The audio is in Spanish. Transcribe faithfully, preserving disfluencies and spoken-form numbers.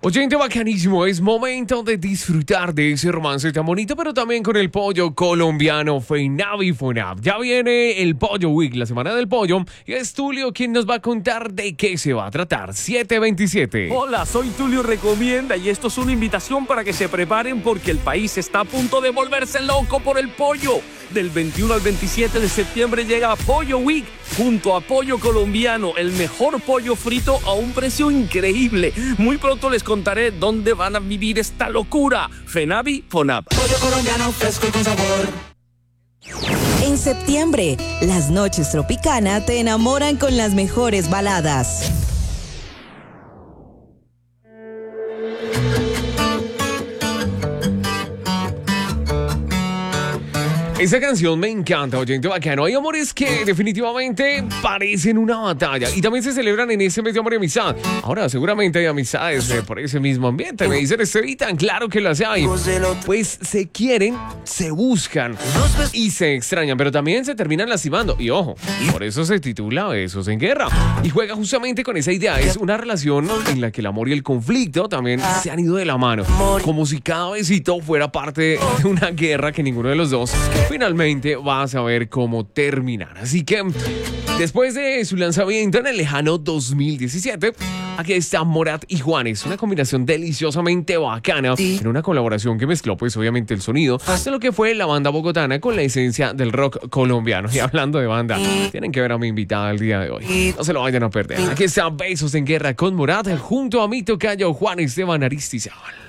Oyente bacanísimo, es momento de disfrutar de ese romance tan bonito, pero también con el pollo colombiano Fenavi Fonab. Ya viene el Pollo Week, la semana del pollo, y es Tulio quien nos va a contar de qué se va a tratar. siete veintisiete. Hola, soy Tulio Recomienda y esto es una invitación para que se preparen porque el país está a punto de volverse loco por el pollo. Del veintiuno al veintisiete de septiembre llega Pollo Week junto a Pollo Colombiano, el mejor pollo frito a un precio increíble. Muy pronto les contaré dónde van a vivir esta locura. Fenavi Fonab. Pollo colombiano fresco y con sabor. En septiembre, las noches Tropicana te enamoran con las mejores baladas. Esa canción me encanta, oyente bacano. Hay amores que definitivamente parecen una batalla y también se celebran en ese mes de amor y amistad. Ahora, seguramente hay amistades eh, por ese mismo ambiente. Me dicen, Estevitan, claro que las hay. Pues se quieren, se buscan y se extrañan, pero también se terminan lastimando. Y ojo, por eso se titula Besos en Guerra. Y juega justamente con esa idea. Es una relación en la que el amor y el conflicto también se han ido de la mano. Como si cada besito fuera parte de una guerra que ninguno de los dos finalmente va a saber cómo terminar. Así que después de su lanzamiento en el lejano dos mil diecisiete, aquí está Morat y Juanes, una combinación deliciosamente bacana en una colaboración que mezcló pues obviamente el sonido de lo que fue la banda bogotana con la esencia del rock colombiano. Y hablando de banda, tienen que ver a mi invitada el día de hoy, no se lo vayan a perder. Aquí está Besos en Guerra con Morat junto a mi tocayo Juan Esteban Aristizábal.